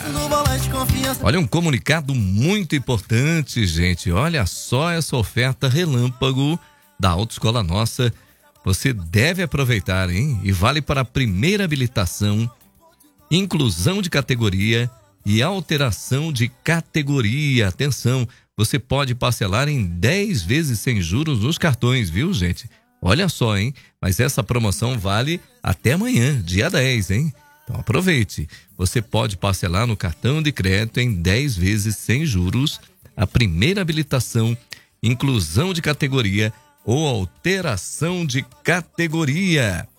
Olha, um comunicado muito importante, gente. Olha só essa oferta relâmpago da Autoescola Nossa. Você deve aproveitar, hein? E vale para a primeira habilitação, inclusão de categoria e alteração de categoria. Atenção, você pode parcelar em 10 vezes sem juros nos cartões, viu, gente? Olha só, hein? Mas essa promoção vale até amanhã, dia 10, hein? Então aproveite. Você pode parcelar no cartão de crédito em 10 vezes sem juros, a primeira habilitação, inclusão de categoria ou alteração de categoria.